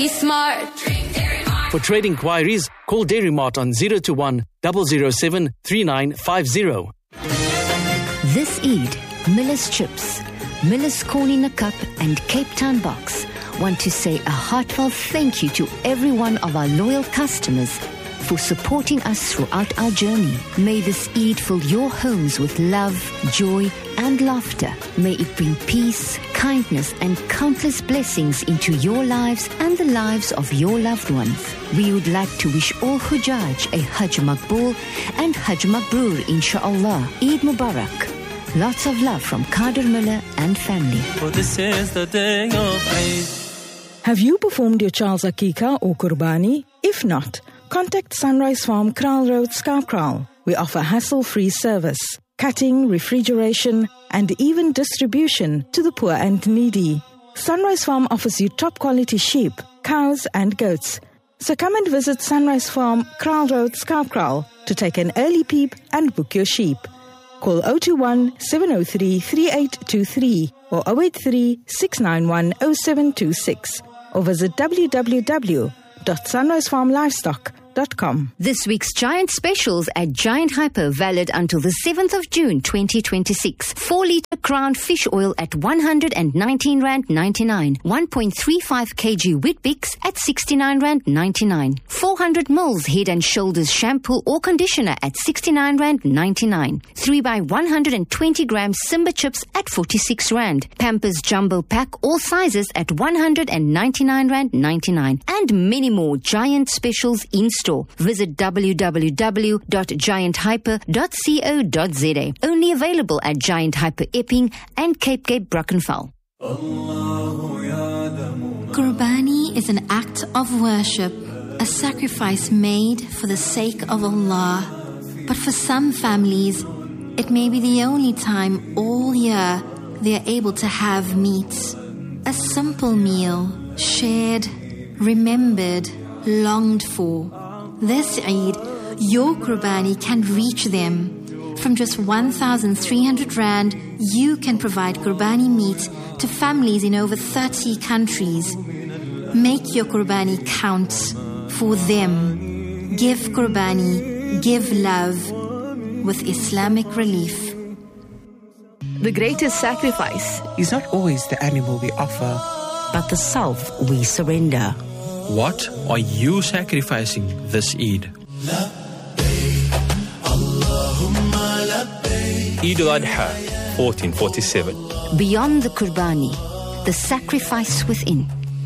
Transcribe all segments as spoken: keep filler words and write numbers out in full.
Be smart. For trade inquiries, call Dairy Mart on zero two one, zero zero seven, three nine five zero. This Eid, Miller's Chips, Miller's Corn in a Cup and Cape Town Box want to say a heartfelt thank you to every one of our loyal customers for supporting us throughout our journey. May this Eid fill your homes with love, joy and laughter. May it bring peace, kindness and countless blessings into your lives and the lives of your loved ones. We would like to wish all Hujjaj a Hajj Maqbool and Hajj Mabrur, inshaAllah. Eid Mubarak. Lots of love from Kader Miller and family. For this is the day of Eid. Have you performed your child's Akika or Qurbani? If not, contact Sunrise Farm, Kraal Road, Skarkraal. We offer hassle-free service, cutting, refrigeration, and even distribution to the poor and needy. Sunrise Farm offers you top-quality sheep, cows, and goats. So come and visit Sunrise Farm, Kraal Road, Skarkraal to take an early peep and book your sheep. Call zero two one, seven zero three, three eight two three or zero eight three, six nine one, zero seven two six or visit w w w dot sunrise farm livestock dot com. This week's Giant Specials at Giant Hyper valid until the seventh of June twenty twenty-six. four litre Crown Fish Oil at one hundred nineteen rand ninety-nine. one point three five kilograms Weet-Bix at sixty-nine rand ninety-nine. four hundred milliliters Head and Shoulders shampoo or conditioner at sixty-nine rand ninety-nine. three by one hundred twenty grams Simba chips at forty-six rand. Pampers Jumbo Pack all sizes at one hundred ninety-nine rand ninety-nine. And many more Giant Specials in store. Visit w w w dot giant hyper dot co dot z a. Only available at Giant Hyper Epping and Cape Gate Brackenfell. Qurbani is an act of worship, a sacrifice made for the sake of Allah. But for some families, it may be the only time all year they are able to have meat. A simple meal, shared, remembered, longed for. This Eid, your Qurbani can reach them. From just one thousand three hundred rand, you can provide Qurbani meat to families in over thirty countries. Make your Qurbani count for them. Give Qurbani, give love with Islamic Relief. The greatest sacrifice is not always the animal we offer, but the self we surrender. What are you sacrificing this Eid? Eid al-Adha, fourteen forty-seven. Beyond the Qurbani, the sacrifice within.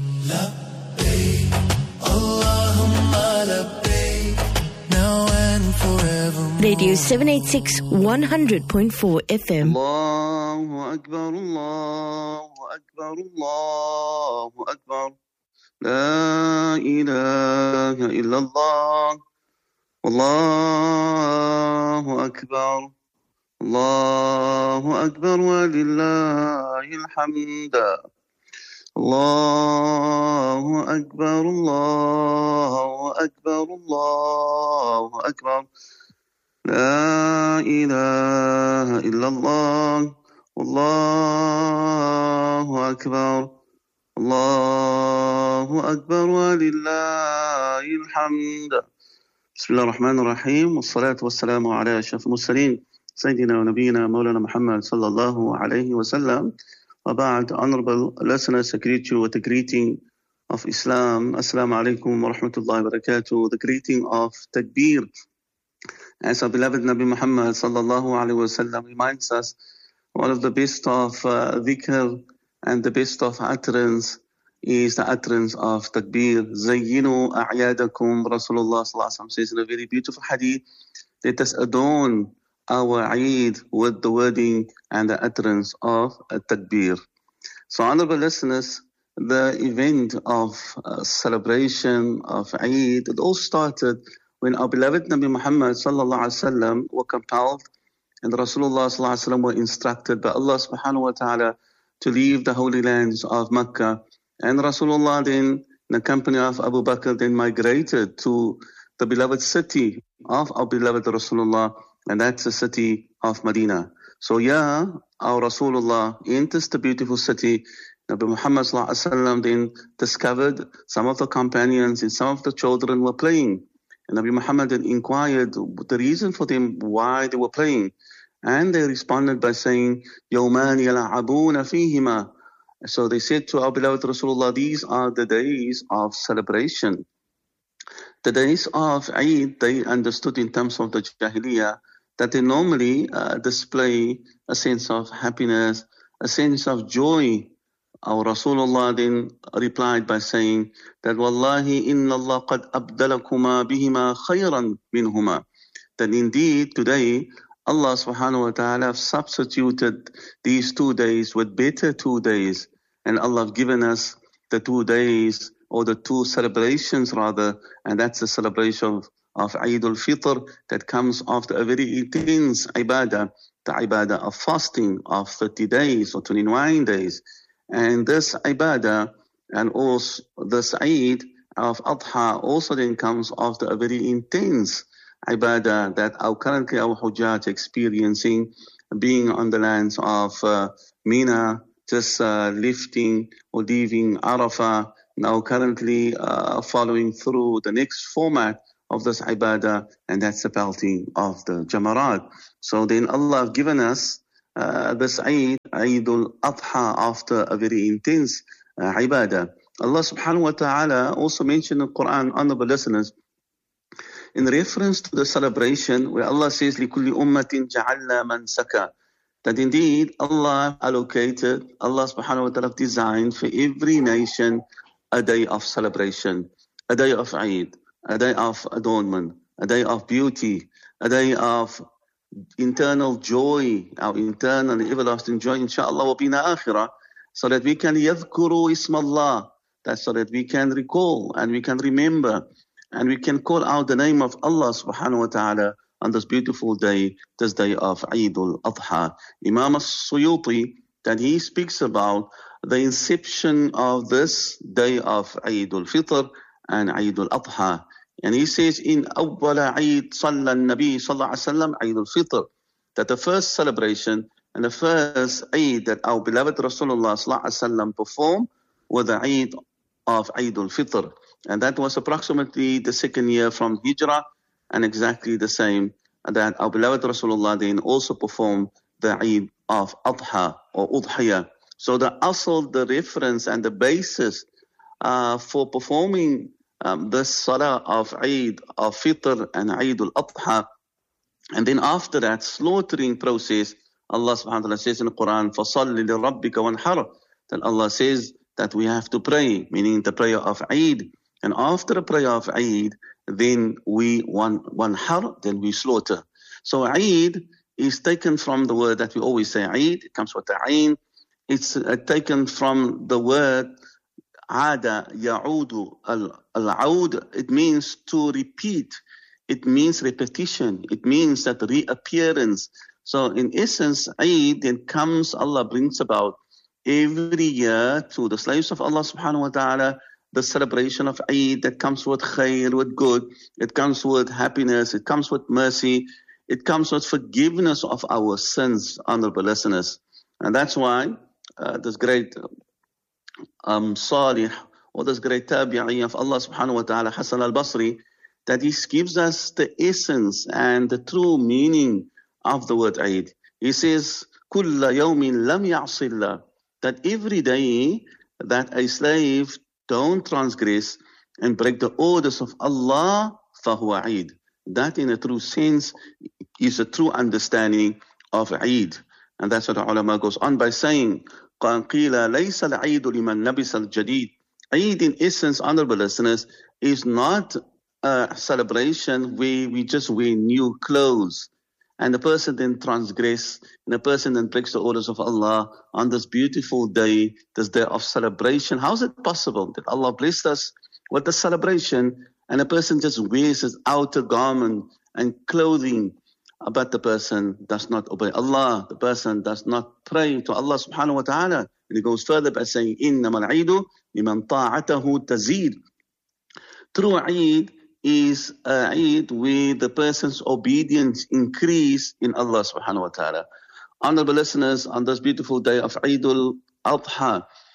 Radio seven eighty-six, one hundred point four F M. Allahu Akbar, Allahu Akbar, Allahu Akbar. La ilaha illallah. Allahu Akbar. Allahu Akbar wa lillahi alhamd. Allahu Akbar, Allahu Akbar, Allahu Akbar. La ilaha illallah. Allahu Akbar. Allahu Akbar wa lillahi alhamd. Bismillah ar-Rahman ar-Rahim. Wassalatu wassalamu ala ashrafil mursalin. Sayyidina wa Nabiyina Mawlana Muhammad sallallahu alayhi wa sallam. Wa ba'd, honorable listeners, I greet you with the greeting of Islam. Assalamu alaikum wa rahmatullahi wa barakatuh. The greeting of Takbir. As our beloved Nabi Muhammad sallallahu alayhi wa sallam reminds us, one of the best of uh, dhikr and the best of utterance is the utterance of Takbir. Zayyinu a'yadakum. Rasulullah sallallahu alayhi wa sallam says in a very beautiful hadith, let us adorn our Eid with the wording and the utterance of Takbir. So honorable listeners, the event of uh, celebration of Eid, it all started when our beloved Nabi Muhammad sallallahu alaihi wasallam were compelled and Rasulullah sallallahu alaihi wasallam were instructed by Allah subhanahu wa ta'ala to leave the holy lands of Mecca. And Rasulullah then, in the company of Abu Bakr, then migrated to the beloved city of our beloved Rasulullah, and that's the city of Medina. So yeah, our Rasulullah enters the beautiful city Nabi Muhammad sallallahu alaihi wasallam then discovered some of the companions and some of the children were playing. And Nabi Muhammad then inquired the reason for them, why they were playing. And they responded by saying, يَوْمَانِ يَلَعَبُونَ فِيهِمَا. So they said to our beloved Rasulullah, these are the days of celebration. The days of Eid, they understood in terms of the Jahiliyyah, that they normally uh, display a sense of happiness, a sense of joy. Our Rasulullah then replied by saying that, Wallahi inna Allah qad abdalakuma bihima khayran minhuma. That indeed today Allah subhanahu wa ta'ala substituted these two days with better two days. And Allah have given us the two days, or the two celebrations rather, and that's the celebration of, of Eid al-Fitr that comes after a very intense ibadah, the ibadah of fasting of thirty days or twenty-nine days. And this ibadah and also this Eid of Adha also then comes after a very intense ibadah that our currently our Hujjaj experiencing, being on the lands of uh, Mina, just uh, lifting or leaving Arafah, now currently uh, following through the next format of this ibadah, and that's the pelting of the Jamarat. So then Allah have given us uh, this Eid, Eid al-Adha, after a very intense uh, ibadah. Allah subhanahu wa ta'ala also mentioned in the Quran, honorable listeners, in reference to the celebration where Allah says, لِكُلِّ أُمَّةٍ جَعَلْنَا مَنْسَكًا, that indeed Allah allocated, Allah subhanahu wa ta'ala designed for every nation a day of celebration, a day of Eid, a day of adornment, a day of beauty, a day of internal joy, our internal and everlasting joy, inshallah, will be in the akhirah, so that we can yadhkuru isma Allah, that's so that we can recall and we can remember and we can call out the name of Allah subhanahu wa ta'ala on this beautiful day, this day of Eid al-Adha. Imam al-Suyuti, that he speaks about the inception of this day of Eid al-Fitr and Eid al-Adha. And he says, in awwala Eid salla al-Nabi sallallahu alayhi wa sallam Eid al-Fitr, that the first celebration and the first Eid that our beloved Rasulullah sallallahu alayhi wa sallam performed was the Eid of Eid al-Fitr. And that was approximately the second year from Hijrah, and exactly the same that our beloved Rasulullah then also performed the Eid of Adha or Udhiyah. So the asl, the reference and the basis uh, for performing um, this Salah of Eid of Fitr and Eid al-Adha, and then after that slaughtering process, Allah subhanahu wa ta'ala says in the Quran, فَصَلِّ لِرَبِّكَ وَانْحَرَ, that Allah says that we have to pray, meaning the prayer of Eid. And after the prayer of Eid, then we one one har, then we slaughter. So Eid is taken from the word that we always say Eid. It comes with the Ain. It's uh, taken from the word Ada Ya'udu al-Aud. It means to repeat. It means repetition. It means that reappearance. So in essence, Eid then comes, Allah brings about every year to the slaves of Allah subhanahu wa ta'ala, the celebration of Eid that comes with khair, with good. It comes with happiness. It comes with mercy. It comes with forgiveness of our sins, honorable listeners. And that's why uh, this great um, Salih, or this great Tabi'i of Allah subhanahu wa ta'ala, Hassan al-Basri, that he gives us the essence and the true meaning of the word Eid. He says, كُلَّ يَوْمٍ لَمْ يَعْصِ اللَّهِ, that every day that a slave don't transgress and break the orders of Allah, فَهُوَ Eid. That in a true sense is a true understanding of Eid. And that's what the ulama goes on by saying, قَالْ قِيلَ لَيْسَ الْعِيدُ لِمَنْ لَبِسَ الْجَدِيدِ. Eid in essence, honorable listeners, is not a celebration where we just wear new clothes and the person then transgress, and the person then breaks the orders of Allah on this beautiful day, this day of celebration. How is it possible that Allah blessed us with the celebration and a person just wears his outer garment and clothing, but the person does not obey Allah, the person does not pray to Allah subhanahu wa ta'ala? And he goes further by saying, إِنَّمَا الْعِيدُ لِمَنْ طَاعَتَهُ تَزِيدُ. True Eid is a Eid where the person's obedience increase in Allah subhanahu wa ta'ala. Honorable listeners, on this beautiful day of Eid al-Adha,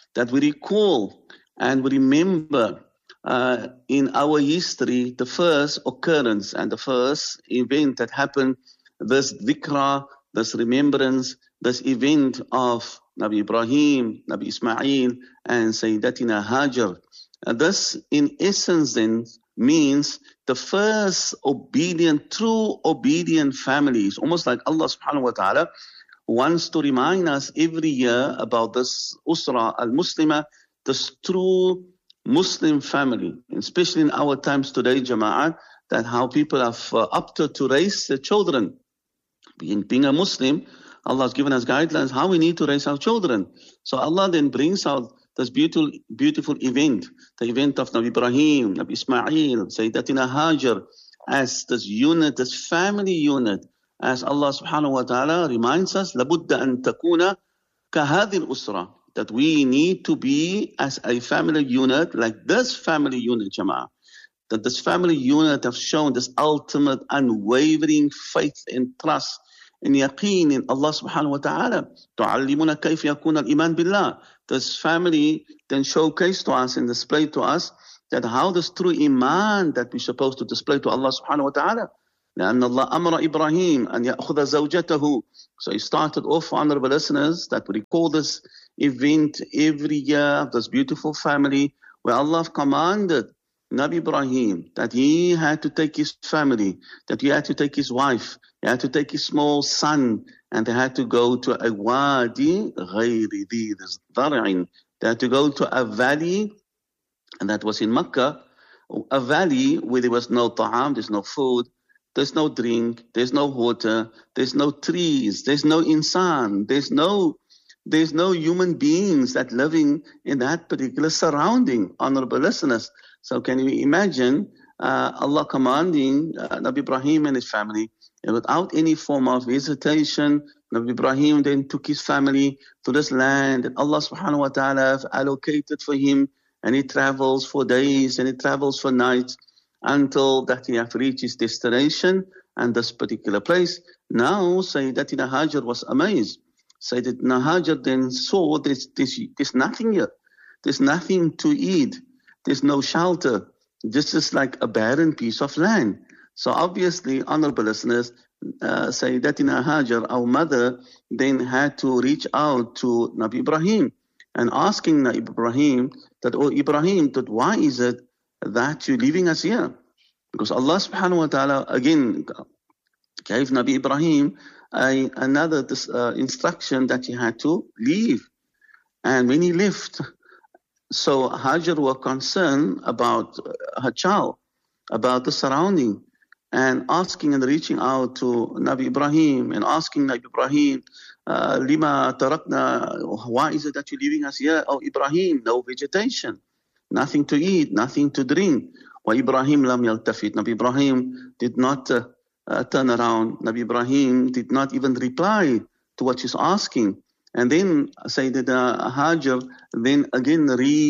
that we recall and we remember uh, in our history the first occurrence and the first event that happened, this dhikra, this remembrance, this event of Nabi Ibrahim, Nabi Ismail, and Sayyidatina Hajar. Uh, this, in essence, then means the first obedient, true obedient families. Almost like Allah subhanahu wa ta'ala wants to remind us every year about this Usra al-Muslima, this true Muslim family, especially in our times today, Jama'at, that how people have uh, opted to raise their children. Being, being a Muslim, Allah has given us guidelines how we need to raise our children. So Allah then brings out this beautiful, beautiful event, the event of Nabi Ibrahim, Nabi Ismail, Sayyidatina Hajar, as this unit, this family unit, as Allah subhanahu wa ta'ala reminds us, لَبُدَّ أَن تَكُونَ كَهَذِي الْأُسْرَةِ, that we need to be as a family unit, like this family unit, Jama'ah. That this family unit have shown this ultimate unwavering faith and trust and yaqeen in Allah subhanahu wa ta'ala. تُعَلِّمُنَا كَيْفَ يَكُونَ الْإِيمَانِ بِاللَّهِ. This family then showcase to us and display to us that how this true iman that we're supposed to display to Allah subhanahu wa ta'ala. لأن الله أمر إبراهيم أن يأخذ زوجته. So he started off, honorable listeners, that we recall this event every year, this beautiful family where Allah commanded Nabi Ibrahim that he had to take his family, that he had to take his wife, he had to take his small son, and they had to go to a wadi غير ذي ضرع. They had to go to a valley, and that was in Mecca, a valley where there was no ta'am, there's no food, there's no drink, there's no water, there's no trees, there's no insan, there's no there's no human beings that living in that particular surrounding, honorable listeners. So can you imagine uh, Allah commanding uh, Nabi Ibrahim and his family, and without any form of visitation, Nabi Ibrahim then took his family to this land that Allah subhanahu wa ta'ala have allocated for him, and he travels for days and he travels for nights until that he have reached his destination and this particular place. Now Sayyidatina Hajar was amazed. Sayyidatina Hajar then saw there's, there's, there's nothing here. There's nothing to eat. There's no shelter. This is like a barren piece of land. So obviously, honorable listeners, uh, Sayyidatina Hajar, our mother, then had to reach out to Nabi Ibrahim and asking Nabi Ibrahim that, oh Ibrahim, that why is it that you're leaving us here? Because Allah subhanahu wa ta'ala again gave Nabi Ibrahim a, another this, uh, instruction that he had to leave. And when he left, so Hajar was concerned about her child, about the surrounding, and asking and reaching out to Nabi Ibrahim and asking Nabi Ibrahim, uh, Lima tarakna, why is it that you're leaving us here? Oh Ibrahim, no vegetation, nothing to eat, nothing to drink. Wa Ibrahim lam yaltafit. Nabi Ibrahim did not uh, uh, turn around. Nabi Ibrahim did not even reply to what she's asking. And then Sayyidina Hajar then again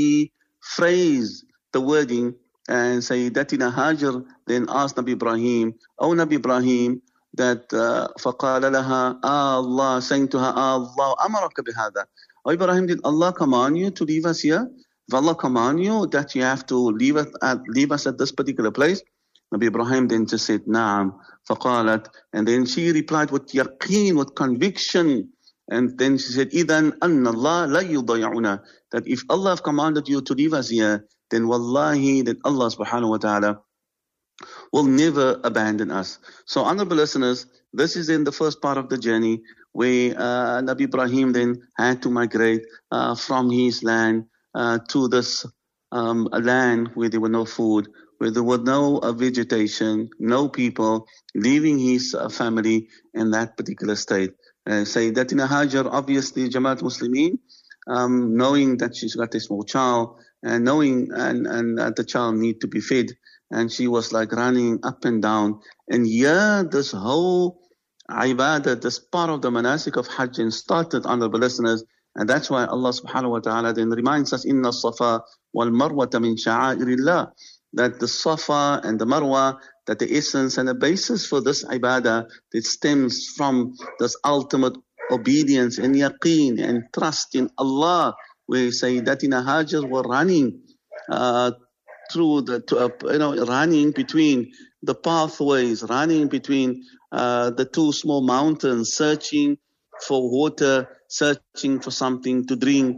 rephrased the wording, and Sayyidatina Hajar then asked Nabi Ibrahim, oh Nabi Ibrahim, that فَقَالَ لَهَا Allah, saying to her, Allah أَمَرَكَ بِهَذَا. Oh Ibrahim, did Allah command you to leave us here? If Allah command you that you have to leave us at, leave us at this particular place? Nabi Ibrahim then just said, Naam, فَقَالَت. And then she replied with yaqeen, with conviction. And then she said, إِذَنْ أَنَّ اللَّهَ لَا يُضَيْعُنَا. That if Allah have commanded you to leave us here, then wallahi, that Allah subhanahu wa ta'ala will never abandon us. So honorable listeners, this is in the first part of the journey where uh, Nabi Ibrahim then had to migrate uh, from his land uh, to this um, land where there were no food, where there was no uh, vegetation, no people, leaving his uh, family in that particular state. Uh, Sayyidatina Hajar, obviously, Jamaat Muslimin, um, knowing that she's got a small child, and knowing and, and that the child need to be fed, and she was like running up and down. And here, this whole ibadah, this part of the manasik of Hajj started, honorable listeners, and that's why Allah subhanahu wa ta'ala then reminds us, Inna Safa wal Marwata min sha'airillah, that the Safa and the Marwa, that the essence and the basis for this ibadah, that stems from this ultimate obedience and yaqeen and trust in Allah, where Sayyidatina Hajar were running uh, through the, to, uh, you know, running between the pathways, running between uh, the two small mountains, searching for water, searching for something to drink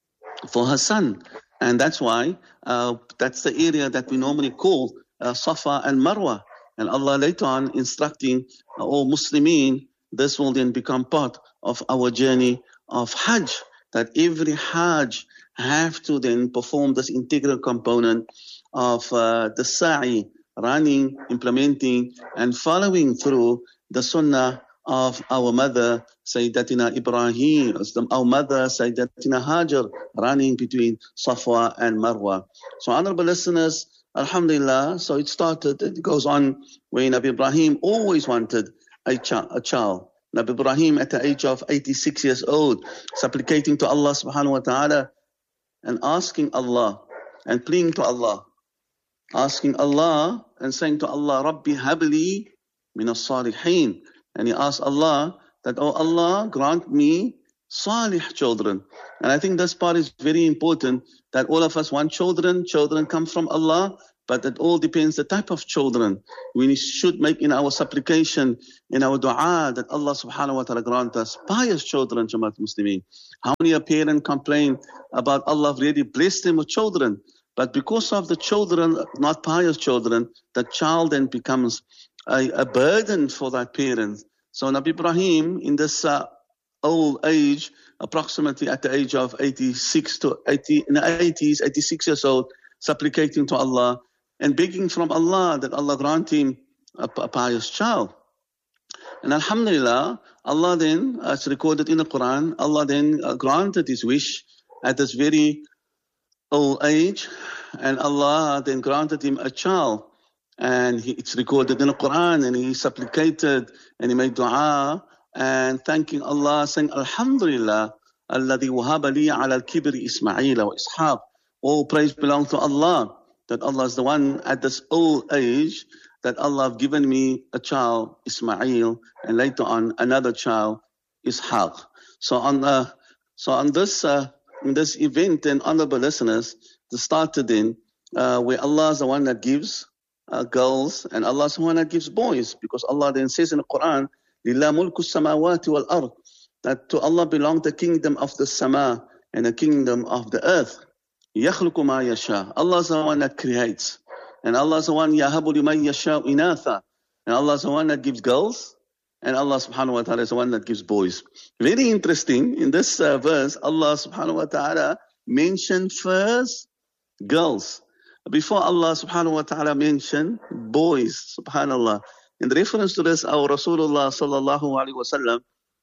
for her son. And that's why uh, that's the area that we normally call uh, Safa and Marwa. And Allah later on instructing uh, all Muslimin, this will then become part of our journey of Hajj, that every Hajj have to then perform this integral component of uh, the sa'i, running, implementing, and following through the sunnah of our mother Sayyidatina Ibrahim, our mother Sayyidatina Hajar, running between Safa and Marwa. So honorable listeners, alhamdulillah, so it started, it goes on where Nabi Ibrahim always wanted a, ch- a child. Nabi Ibrahim at the age of eighty-six years old, supplicating to Allah subhanahu wa ta'ala and asking Allah and pleading to Allah, asking Allah and saying to Allah, Rabbi habli min as-salihin. And he asked Allah that, oh Allah, grant me salih children. And I think this part is very important, that all of us want children. Children come from Allah, but it all depends the type of children. We should make in our supplication, in our dua, that Allah subhanahu wa ta'ala grant us pious children, Jamaat Muslimin. How many a parent complain about Allah really blessed them with children, but because of the children, not pious children, the child then becomes a, a burden for that parent. So Nabi Ibrahim in this uh, old age, approximately at the age of eighty-six to eighty, in the eighties, eighty-six years old, supplicating to Allah and begging from Allah that Allah grant him a, a pious child. And alhamdulillah, Allah then, as recorded in the Quran, Allah then uh, granted his wish at this very old age, and Allah then granted him a child. And he, it's recorded in the Quran, and he supplicated and he made dua and thanking Allah, saying, Alhamdulillah, alladhi wahaba li ala al-kibri Ismail wa Ishaq. All praise belongs to Allah, that Allah is the one at this old age, that Allah have given me a child, Ismail, and later on another child, Ishaq. So on uh, so on this uh, in this event, then honorable listeners, the started in uh, where Allah is the one that gives Uh, girls, and Allah is the one that gives boys, because Allah then says in the Quran, لِلَّهِ مُلْكُ السَّمَاوَاتِ وَالْأَرْضِ, that to Allah belong the kingdom of the sama and the kingdom of the earth. يَخْلُقُ مَا يَشَاءُ, Allah is the one that creates, and Allah is the one يَهَبُ لِمَنْ يَشَاءُ إِنَاثًا, and Allah is the one that gives girls, and Allah subhanahu wa ta'ala is the one that gives boys. Very interesting, in this uh, verse, Allah subhanahu wa ta'ala mentioned first girls, before Allah subhanahu wa ta'ala mentioned boys, subhanallah. In reference to this, our Rasulullah sallallahu alayhi wa sallam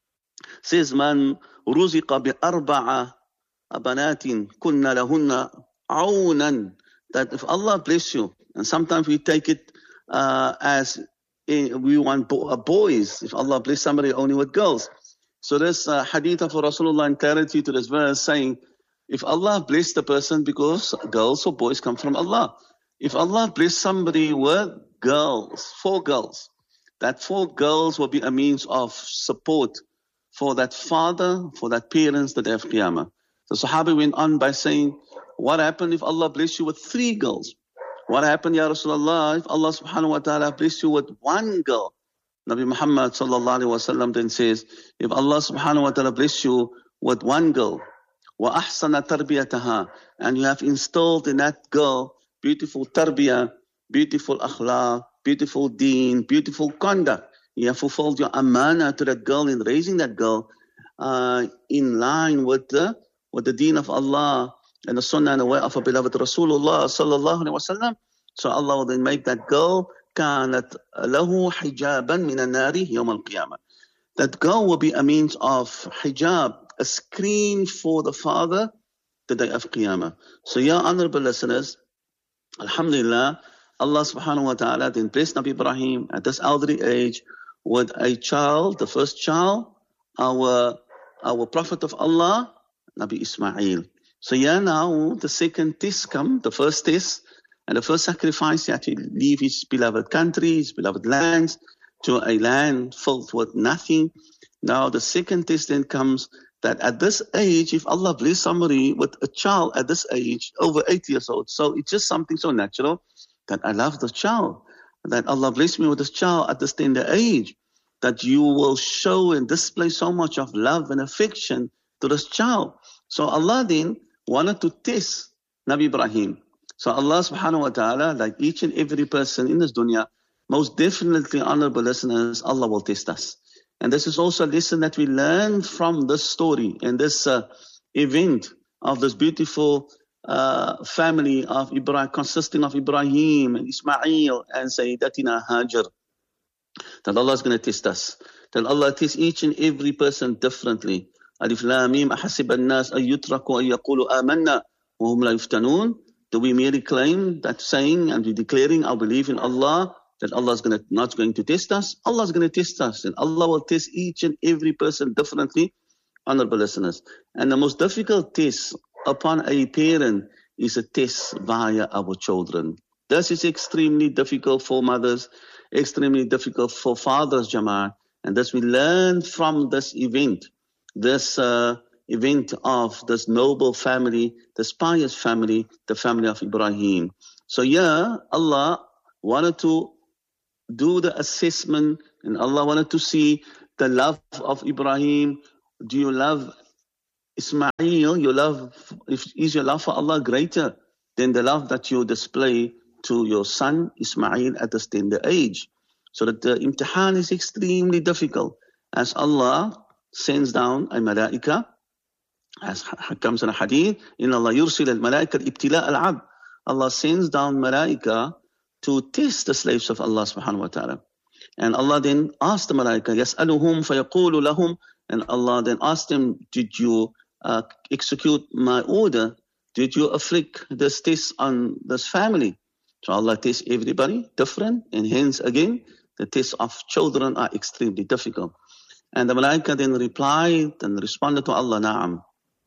says, Man ruziqa bi arba'a abanatin kunna lahunna awnan, that if Allah bless you, and sometimes we take it uh, as a, we want bo- boys, if Allah bless somebody only with girls. So this uh, hadith of Rasulullah in clarity to this verse saying, if Allah bless the person, because girls or boys come from Allah. If Allah bless somebody with girls, four girls, that four girls will be a means of support for that father, for that parents, the day of Qiyamah. The Sahaba went on by saying, what happened if Allah bless you with three girls? What happened, Ya Rasulullah, if Allah subhanahu wa ta'ala bless you with one girl? Nabi Muhammad sallallahu alayhi wa sallam then says, if Allah subhanahu wa ta'ala bless you with one girl, وَأَحْسَنَ تَرْبِيَتَهَا, and you have installed in that girl beautiful tarbiyah, beautiful akhlaq, beautiful deen, beautiful conduct. You have fulfilled your amana to that girl in raising that girl uh, in line with the, with the deen of Allah and the sunnah and the way of our beloved Rasulullah sallallahu alayhi wa sallam. So Allah will then make that girl كَانَتْ لَهُ حِجَابًا مِنَ النَّارِ يَوْمَ الْقِيَامَةِ. That girl will be a means of hijab, a screen for the father the day of Qiyamah. So, ya honorable listeners, alhamdulillah, Allah subhanahu wa ta'ala then blessed Nabi Ibrahim at this elderly age with a child, the first child, our our Prophet of Allah, Nabi Ismail. So, yeah, now the second test come, the first test, and the first sacrifice, he had to leave his beloved country, his beloved lands, to a land filled with nothing. Now the second test then comes, that at this age, if Allah bless somebody with a child at this age, over eight years old, so it's just something so natural that I love the child, that Allah bless me with this child at this tender age, that you will show and display so much of love and affection to this child. So Allah then wanted to test Nabi Ibrahim. So Allah subhanahu wa ta'ala, like each and every person in this dunya, most definitely, honorable listeners, Allah will test us. And this is also a lesson that we learn from this story and this uh, event of this beautiful uh, family of Ibrahim, consisting of Ibrahim and Ismail and Sayyidatina Hajar. That Allah is going to test us. That Allah tests each and every person differently. Alif Lam Mim, ahasiba an-nas an yutraku an yaqulu amanna wa hum la yuftanun. Do we merely claim that saying and we declaring our belief in Allah, that Allah is going to, not going to test us? Allah is going to test us, and Allah will test each and every person differently, honorable listeners. And the most difficult test upon a parent is a test via our children. This is extremely difficult for mothers, extremely difficult for fathers, Jama'at. And thus we learn from this event, this uh, event of this noble family, this pious family, the family of Ibrahim. So yeah, Allah wanted to do the assessment, and Allah wanted to see the love of Ibrahim. Do you love Ismail? Your love, is your love for Allah greater than the love that you display to your son Ismail at this tender age? So that the imtihan is extremely difficult, as Allah sends down a malaika, as comes in a hadith, in Allah yursil al-malaika al-ibtila al-abd. Allah sends down malaika to test the slaves of Allah subhanahu wa ta'ala. And Allah then asked the malaika, yas'aluhum fayaqulu lahum, and Allah then asked them, did you uh, execute my order? Did you afflict this test on this family? So Allah tests everybody different, and hence again, the tests of children are extremely difficult. And the malaika then replied and responded to Allah, na'am.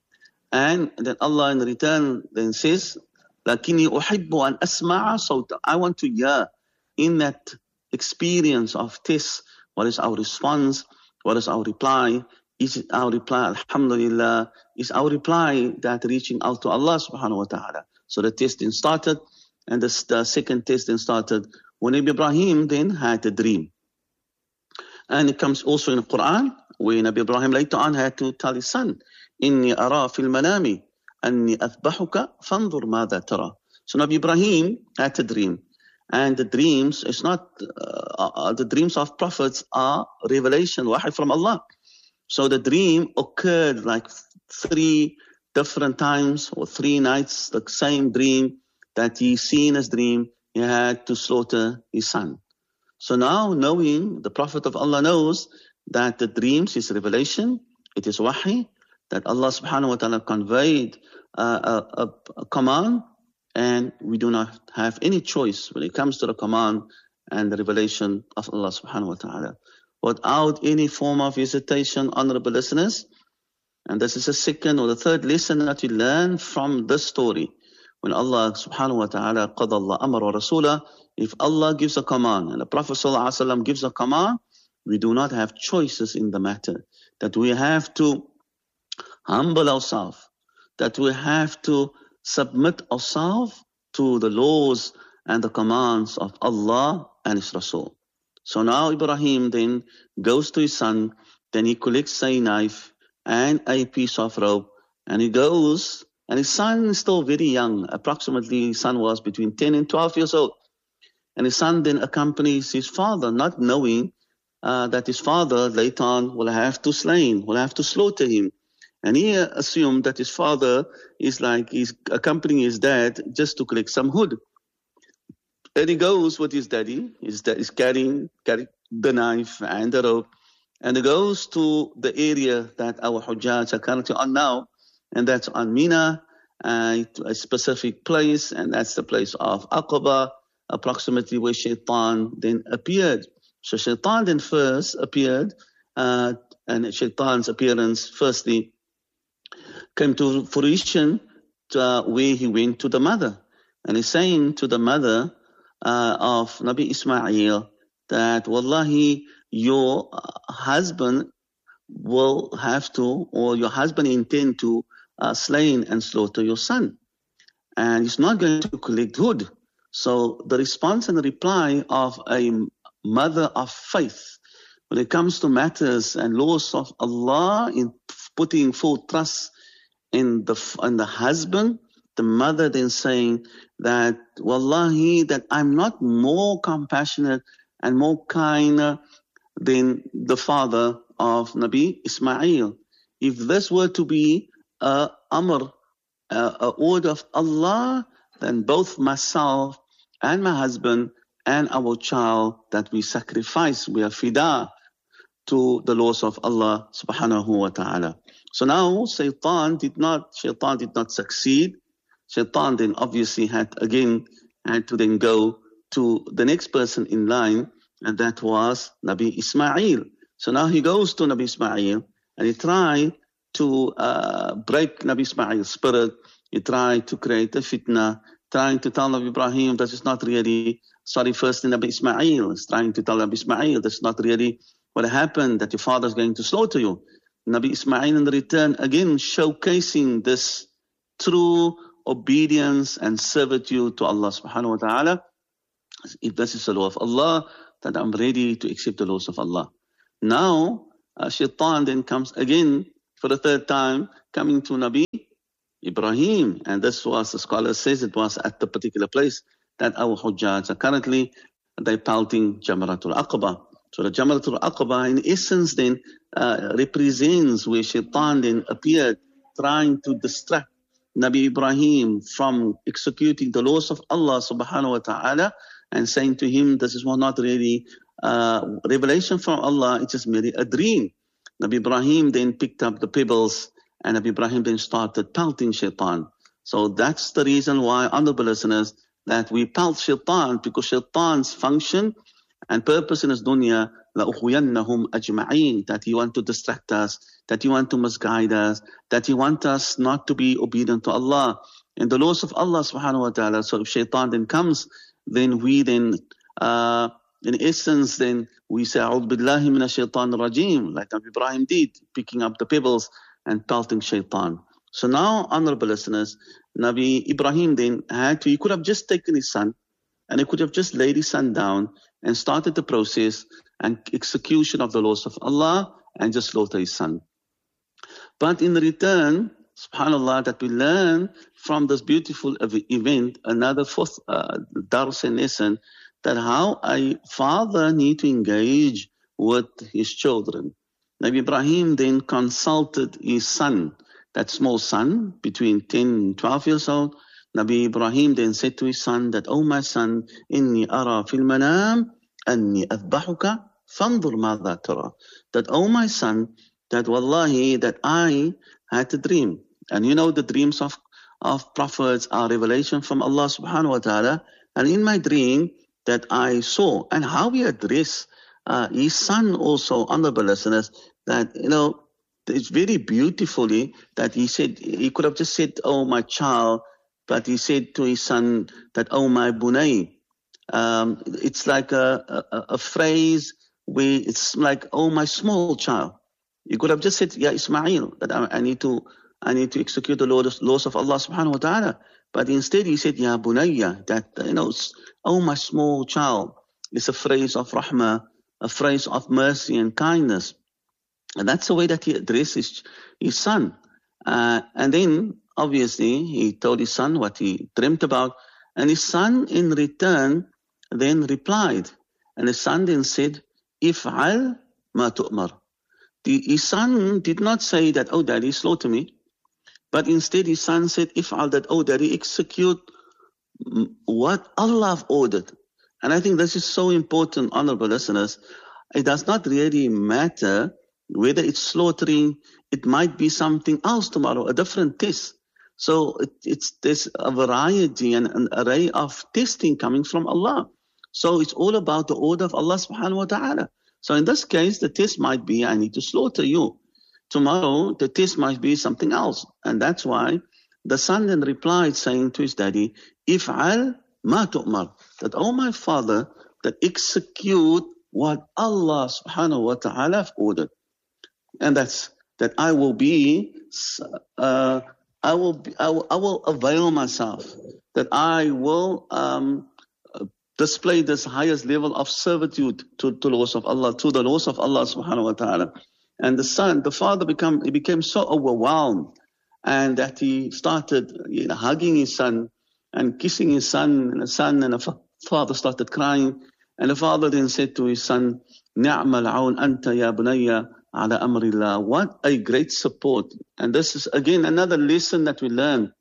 And then Allah in return then says, Lakini uhibbu an asma'a sawta. I want to hear in that experience of test, what is our response, what is our reply? Is it our reply, alhamdulillah? Is our reply that reaching out to Allah subhanahu wa ta'ala? So the test then started, and the, the second test then started when Nabi Ibrahim then had a dream. And it comes also in the Quran, where Nabi Ibrahim later on had to tell his son, Inni ara fil manami, anni athbahuka, fanzur mada tara. So Nabi Ibrahim had a dream. And the dreams, it's not, uh, the dreams of prophets are revelation, wahi from Allah. So the dream occurred like three different times or three nights, the same dream that he seen as dream, he had to slaughter his son. So now knowing, the Prophet of Allah knows that the dreams is revelation, it is wahi, that Allah subhanahu wa ta'ala conveyed uh, a, a, a command, and we do not have any choice when it comes to the command and the revelation of Allah subhanahu wa ta'ala. Without any form of hesitation, honorable listeners, and this is the second or the third lesson that we learn from this story. When Allah subhanahu wa ta'ala, qad Allah amar wa rasulah, if Allah gives a command and the Prophet sallallahu alaihi wasallam gives a command, we do not have choices in the matter. That we have to humble ourselves, that we have to submit ourselves to the laws and the commands of Allah and His Rasul. So now Ibrahim then goes to his son, then he collects a knife and a piece of rope, and he goes, and his son is still very young, approximately his son was between ten and twelve years old. And his son then accompanies his father, not knowing uh, that his father later on will have to slay him, will have to slaughter him. And he assumed that his father is like, he's accompanying his dad just to collect some wood. And he goes with his daddy, his dad is carrying, carrying the knife and the rope, and he goes to the area that our Hujjaj are currently on now, and that's on Mina, uh, a specific place, and that's the place of Aqaba, approximately where Shaitan then appeared. So Shaitan then first appeared, uh, and Shaitan's appearance firstly came to fruition to, uh, where he went to the mother. And he's saying to the mother uh, of Nabi Ismail that, Wallahi, your husband will have to, or your husband intend to uh, slay and slaughter your son. And he's not going to collect hood. So the response and the reply of a mother of faith when it comes to matters and laws of Allah, in putting full trust in the in the husband, the mother then saying that, Wallahi, that I'm not more compassionate and more kinder than the father of Nabi Ismail. If this were to be a amr, a, a order of Allah, then both myself and my husband and our child that we sacrifice, we are fida to the laws of Allah subhanahu wa ta'ala. So now Shaitan did not, Shaitan did not succeed. Shaitan then obviously had again, had to then go to the next person in line, and that was Nabi Ismail. So now he goes to Nabi Ismail and he tried to uh, break Nabi Ismail's spirit. He tried to create a fitna, trying to tell Nabi Ibrahim that is not really, sorry, first Nabi Ismail is trying to tell Nabi Ismail that's not really what happened, that your father is going to slaughter you. Nabi Ismail in return again showcasing this true obedience and servitude to Allah subhanahu wa ta'ala. If this is the law of Allah, then I'm ready to accept the laws of Allah. Now, uh, Shaitan then comes again for the third time, coming to Nabi Ibrahim. And this was, the scholar says, it was at the particular place that our Hujjaj are currently, they're pelting Jamratul Aqaba. So the Jamratul Aqaba in essence then uh, represents where Shaitan then appeared, trying to distract Nabi Ibrahim from executing the laws of Allah subhanahu wa ta'ala, and saying to him, this is not really uh, revelation from Allah, it is merely a dream. Nabi Ibrahim then picked up the pebbles, and Nabi Ibrahim then started pelting Shaitan. So that's the reason why, honorable listeners, that we pelt Shaitan, because Shaitan's function and purpose in his dunya, لَأُخْوِيَنَّهُمْ أَجْمَعِينَ, that he want to distract us, that he want to misguide us, that he want us not to be obedient to Allah and the laws of Allah subhanahu wa ta'ala. So if Shaitan then comes, then we then, uh, in essence, then we say, A'udhu billahi minash shaitan rajim, like Nabi Ibrahim did, picking up the pebbles and pelting Shaitan. So now, honorable listeners, Nabi Ibrahim then had to, he could have just taken his son, and he could have just laid his son down and started the process and execution of the laws of Allah and just slaughter his son. But in return, subhanAllah, that we learn from this beautiful event, another fourth uh, dars and lesson, that how a father need to engage with his children. Nabi Ibrahim then consulted his son, that small son, between ten and twelve years old. Nabi Ibrahim then said to his son that, oh my son, inni ara fil manam anni adbahuka fandur madha tara. That, oh my son, that wallahi, that I had a dream. And you know the dreams of, of prophets are revelation from Allah subhanahu wa ta'ala. And in my dream that I saw, and how he addressed uh, his son also, honorable listeners, that, you know, it's very beautifully that he said, he could have just said, oh my child, but he said to his son that, oh my bunay. Um, it's like a, a, a phrase where it's like, oh my small child. You could have just said, yeah, Ismail, that I, I need to I need to execute the laws, laws of Allah subhanahu wa ta'ala. But instead he said, Ya bunayya, that, you know, oh my small child. It's a phrase of rahmah, a phrase of mercy and kindness. And that's the way that he addressed his, his son. Uh, and then, obviously, he told his son what he dreamt about. And his son, in return, then replied. And his son then said, If'al ma tu'mar. His son did not say that, oh, daddy, slaughter me. But instead his son said, If'al, that, oh, daddy, execute what Allah ordered. And I think this is so important, honorable listeners. It does not really matter whether it's slaughtering. It might be something else tomorrow, a different test. So it, it's there's a variety and an array of testing coming from Allah. So it's all about the order of Allah subhanahu wa ta'ala. So in this case, the test might be, I need to slaughter you. Tomorrow, the test might be something else. And that's why the son then replied, saying to his daddy, If'al ma tu'mar. That, oh my father, that execute what Allah subhanahu wa ta'ala ordered. and that's that I will be, uh, I will, be, I will, I will avail myself, that I will um, display this highest level of servitude to, to the laws of Allah, to the laws of Allah subhanahu wa ta'ala. And the son, the father become, he became so overwhelmed, and that he started you know, hugging his son and kissing his son, and the son and the father started crying. And the father then said to his son, "Ni'mal aun anta ya bunayya ala amrillah." What a great support. And this is again another lesson that we learn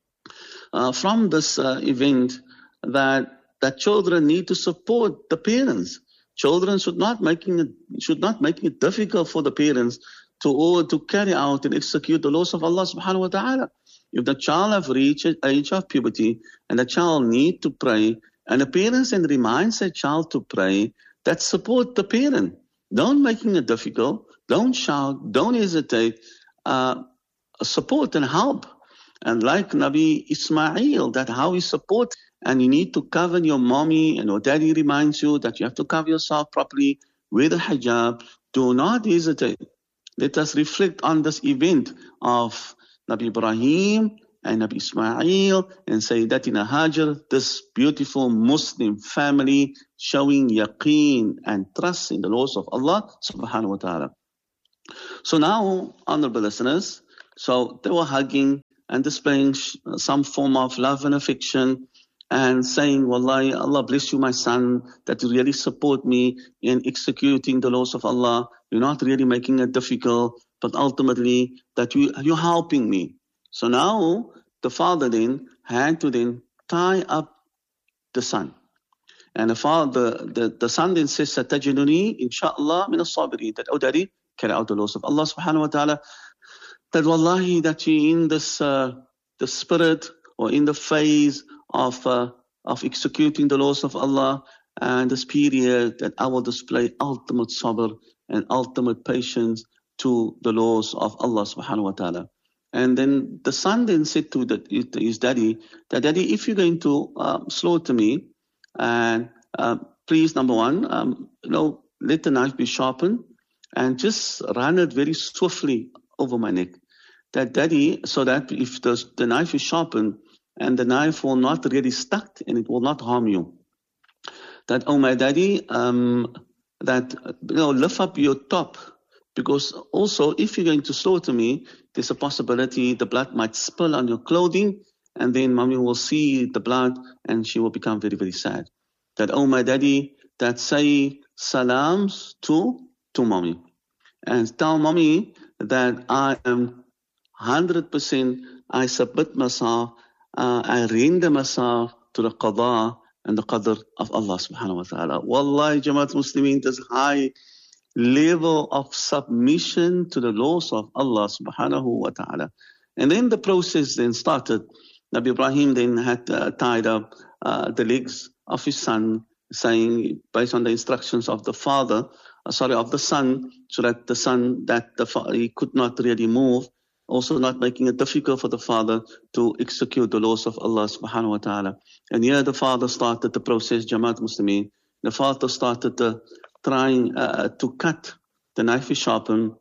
uh, from this uh, event, that that children need to support the parents. Children should not making it should not making it difficult for the parents to or to carry out and execute the laws of Allah subhanahu wa ta'ala. If the child have reached the age of puberty and the child need to pray, and the parents then reminds the child to pray, that support the parent. Don't making it difficult. Don't shout. Don't hesitate. Uh, support and help. And like Nabi Ismail, that how he support, and you need to cover your mommy, and your daddy reminds you that you have to cover yourself properly with a hijab. Do not hesitate. Let us reflect on this event of Nabi Ibrahim and Nabi Ismail and Sayyidatina Hajar, this beautiful Muslim family showing yaqeen and trust in the laws of Allah subhanahu wa ta'ala. So now, honorable listeners, so they were hugging and displaying some form of love and affection and saying, "Wallahi, Allah bless you, my son, that you really support me in executing the laws of Allah. You're not really making it difficult, but ultimately that you, you're helping me." So now the father then had to then tie up the son. And the father, the, the son then says, "Satajiduni insha'Allah min as-sabirin," that, "Oh daddy, carry out the laws of Allah subhanahu wa ta'ala." That wallahi, that you in this uh, the spirit or in the phase of uh, of executing the laws of Allah, and this period that I will display ultimate sabr and ultimate patience to the laws of Allah subhanahu wa ta'ala. And then the son then said to the, his daddy, that "Daddy, if you're going to uh, slaughter me, and uh, please, number one, um, you know, let the knife be sharpened and just run it very swiftly over my neck. That daddy, so that if the, the knife is sharpened, and the knife will not really stuck and it will not harm you. That, oh my daddy, um, that, you know, lift up your top, because also if you're going to slaughter me, there's a possibility the blood might spill on your clothing, and then mommy will see the blood and she will become very, very sad. That, oh my daddy, that say salams to, to mommy, and tell mommy that I am one hundred percent, I submit myself, Uh, I render myself to the qada and the qadr of Allah subhanahu wa ta'ala." Wallahi, Jamaat Muslimin, this high level of submission to the laws of Allah subhanahu wa ta'ala. And then the process then started. Nabi Ibrahim then had uh, tied up uh, the legs of his son, saying, based on the instructions of the father, uh, sorry, of the son, so that the son, that the fa- he could not really move, also not making it difficult for the father to execute the laws of Allah subhanahu wa ta'ala. And here the father started the process, Jamaat Muslimin. The father started the, trying uh, to cut. The knife is sharpened.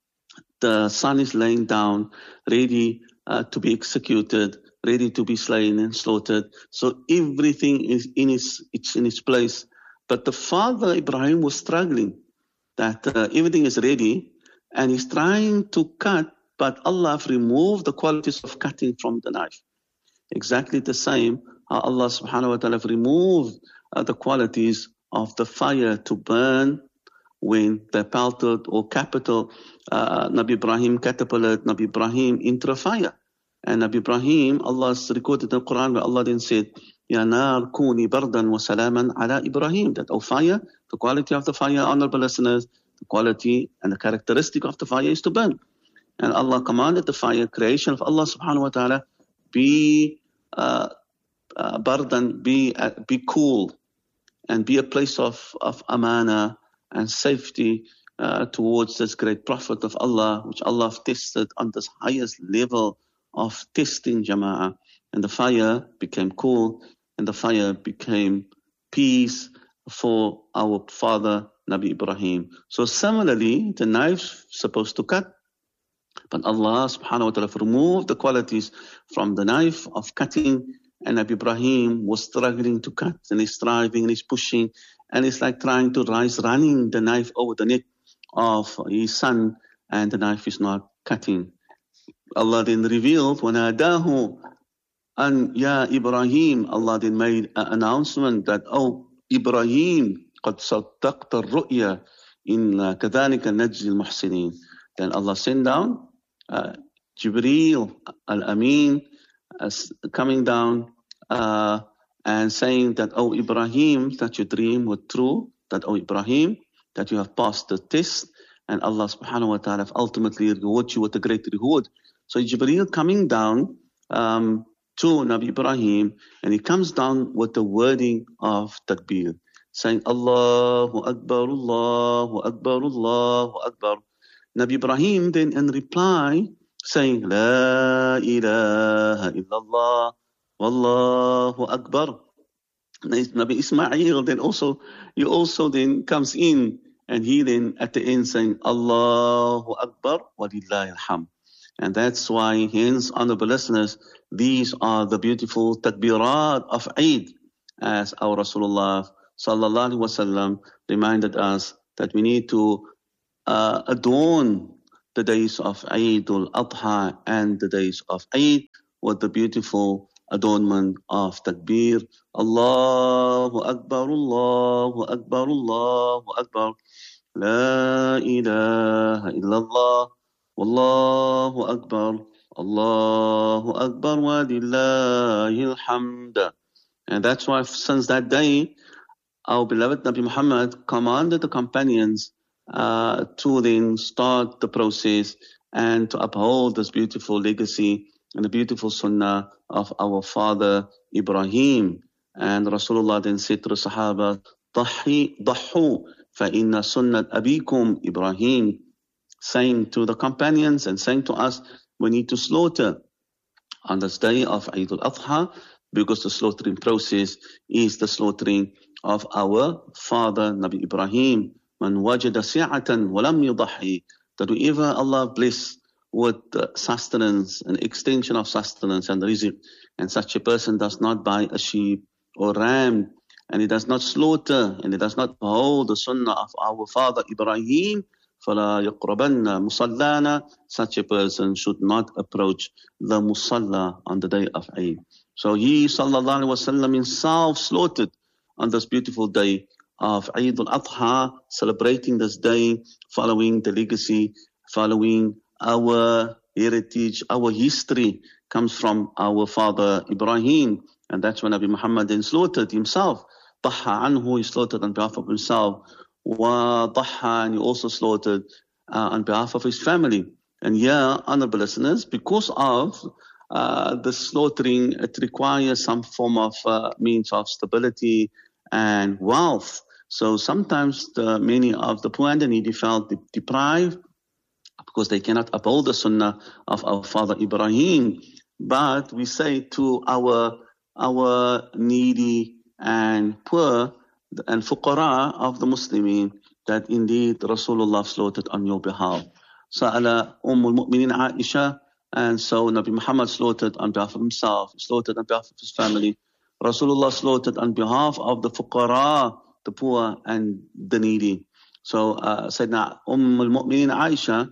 The son is laying down, ready uh, to be executed, ready to be slain and slaughtered. So everything is in its, it's in its place. But the father, Ibrahim, was struggling, that uh, everything is ready and he's trying to cut, but Allah have removed the qualities of cutting from the knife. Exactly the same how Allah subhanahu wa ta'ala have removed uh, the qualities of the fire to burn when they pelted or capital uh, Nabi Ibrahim catapulted Nabi Ibrahim into a fire. And Nabi Ibrahim, Allah has recorded in the Quran where Allah then said, "Ya nar kuni bardan wa salaman ala Ibrahim," that, oh fire, the quality of the fire, honorable listeners, the quality and the characteristic of the fire is to burn. And Allah commanded the fire, creation of Allah subhanahu wa ta'ala, be uh, uh, bardan, be, uh, be cool, and be a place of, of amana and safety uh, towards this great prophet of Allah, which Allah have tested on this highest level of testing, jama'ah. And the fire became cool, and the fire became peace for our father Nabi Ibrahim. So similarly, the knife's supposed to cut, but Allah subhanahu wa ta'ala removed the qualities from the knife of cutting, and Nabi Ibrahim was struggling to cut, and he's striving and he's pushing, and it's like trying to rise, running the knife over the neck of his son, and the knife is not cutting. Allah then revealed, وَنَادَاهُ أَنْ يَا Ibrahim. Allah then made an announcement that, oh Ibrahim, قَدْ صَدَّقْتَ الرُّؤْيَا إِنَّا كَذَلِكَ نَجْزِي الْمُحْسِنِينَ. Then Allah sent down uh, Jibreel al-Amin uh, coming down uh, and saying that, oh Ibrahim, that your dream was true, that oh Ibrahim, that you have passed the test, and Allah subhanahu wa ta'ala ultimately reward you with a great reward. So Jibreel coming down um, to Nabi Ibrahim, and he comes down with the wording of takbir, saying Allahu Akbar, Allahu Akbar, Allahu Akbar. Nabi Ibrahim then in reply saying La ilaha illallah, Wallahu Akbar. Nabi Ismail then also, he also then comes in, and he then at the end saying Allahu Akbar wa lillahi alhamd. And that's why, hence, honorable listeners, these are the beautiful takbirat of Eid, as our Rasulullah sallallahu alaihi wasallam reminded us that we need to uh, adorn the days of Eid al-Adha and the days of Eid with the beautiful adornment of takbir. Allahu Akbar, Allahu Akbar, Allahu Akbar. La ilaha illallah, Wallahu Akbar, Allahu Akbar wa lillahi alhamd. And that's why since that day, our beloved Nabi Muhammad commanded the companions uh, to then start the process and to uphold this beautiful legacy and the beautiful sunnah of our father Ibrahim. And Rasulullah then said to the Sahaba, Dahi, Dahu, fa inna sunnat abikum Ibrahim, saying to the companions and saying to us, we need to slaughter on this day of Eid al-Adha, because the slaughtering process is the slaughtering of our father Nabi Ibrahim. Man wajada si'atan wa lam yudahi, that whoever Allah bless with sustenance, an extension of sustenance and rizq, and such a person does not buy a sheep or ram, and he does not slaughter, and he does not hold the sunnah of our father Ibrahim, فَلَا يَقْرَبَنَّ مُصَلَّانَا, such a person should not approach the musalla on the day of Eid. So he, sallallahu alaihi wasallam, himself slaughtered on this beautiful day of Eid al-Adha, celebrating this day, following the legacy, following our heritage, our history comes from our father Ibrahim, and that's when Nabi Muhammad then slaughtered himself. Taha anhu, he slaughtered on behalf of himself. Wa Taha, and he also slaughtered uh, on behalf of his family. And here, honorable listeners, because of uh, the slaughtering, it requires some form of uh, means of stability and wealth. So sometimes the, many of the poor and the needy felt de- deprived because they cannot uphold the sunnah of our father Ibrahim. But we say to our our needy and poor and fuqara of the Muslimin that indeed Rasulullah slaughtered on your behalf. Sa'ala Umm al-Mu'minin Aisha, and so Nabi Muhammad slaughtered on behalf of himself, slaughtered on behalf of his family. Rasulullah slaughtered on behalf of the fuqara, the poor and the needy. So uh, Sayyidina Umm al-Mu'minin Aisha,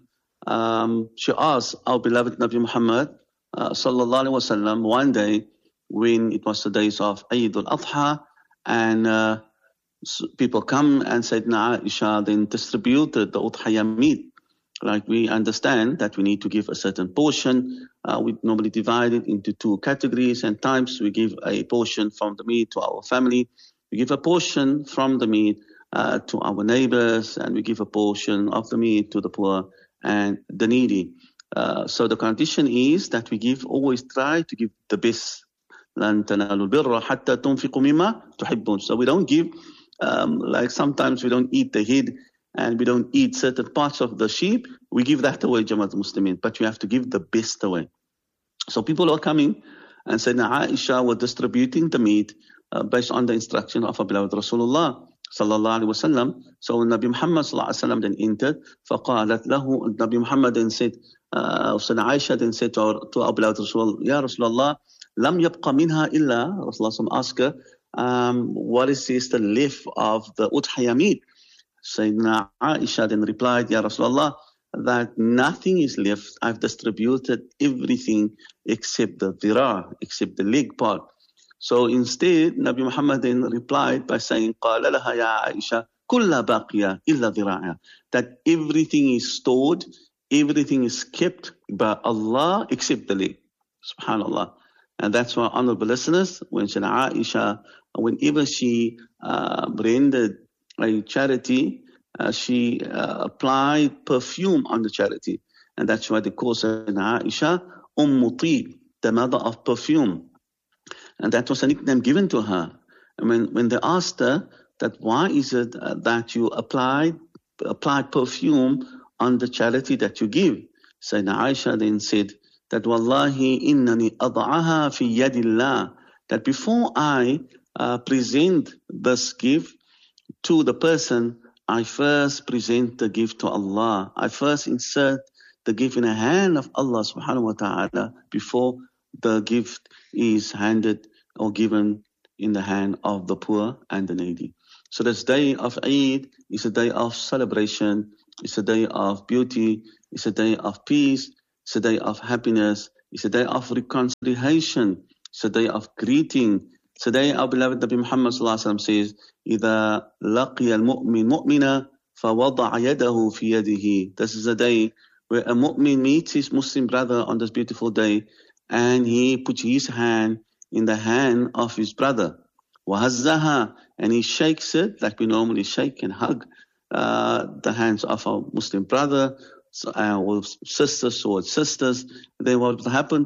um, she asked our beloved Nabi Muhammad uh, sallallahu alaihi wasallam one day when it was the days of Eid al-Adha, and uh, people come and Sayyidina Aisha then distributed the udhiyah meat. Like we understand that we need to give a certain portion. Uh, we normally divide it into two categories and types. We give a portion from the meat to our family. We give a portion from the meat uh, to our neighbors, and we give a portion of the meat to the poor and the needy. Uh, so the condition is that we give, always try to give the best. لَن تَنَالُوا الْبِرَّ حَتَّى تُنْفِقُوا مِمَّا تُحِبُّونَ. So we don't give, um, like sometimes we don't eat the head and we don't eat certain parts of the sheep. We give that away, Jamaat Muslimin, but we have to give the best away. So people are coming and saying, Aisha was distributing the meat uh, based on the instruction of our beloved Rasulullah sallallahu alaihi wasallam. So when Nabi Muhammad sallallahu alaihi wasallam then entered, فقالت له, Nabi Muhammad then said, uh, Aisha then said to, our, to Abu Rasul, Ya Rasulullah, lam yabqa minha illa, Rasulullah asked her, um, what is this the left of the udhiyah meat? Sayyidina Aisha then replied, Ya Rasulullah, that nothing is left. I've distributed everything except the dhira, except the leg part. So instead, Nabi Muhammad then replied by saying, قَالَ لَهَا يَا عَائِشَةَ كُلَّ بَاقِيَةٍ إِلَّا ذِرَاعِهَا, that everything is stored, everything is kept by Allah except the leg. Subhanallah. And that's why, honorable listeners, when Sayyidina Aisha, whenever she uh, rendered a charity, uh, she uh, applied perfume on the charity. And that's why they call Sayyidina Aisha Umm Tib, the mother of perfume. And that was a nickname given to her. And when, when they asked her that why is it uh, that you applied, applied perfume on the charity that you give, Sayyidina Aisha then said that Wallahi innani ad'aha fi yadillah, that before I uh, present this gift to the person, I first present the gift to Allah. I first insert the gift in the hand of Allah subhanahu wa ta'ala before the gift is handed or given in the hand of the poor and the needy. So this day of Eid is a day of celebration, it's a day of beauty, it's a day of peace, it's a day of happiness, it's a day of reconciliation, it's a day of greeting. Today our beloved Nabi Muhammad sallallahu alaihi wasallam says, إِذَا لَقِيَ الْمُؤْمِنُ مُؤْمِنًا فَوَضَعَ يَدَهُ فِي يَدِهِ. This is a day where a mu'min meets his Muslim brother on this beautiful day, and he puts his hand in the hand of his brother. وَهَزَّهَا, and he shakes it like we normally shake and hug uh, the hands of our Muslim brother, uh, or sisters or sisters. Then what will happen?